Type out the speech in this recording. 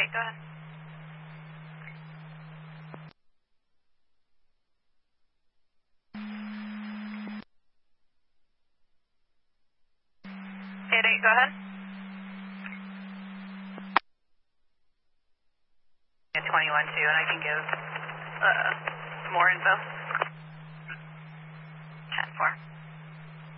go ahead. Go ahead. At 21-2, and I can give more info. 10-4.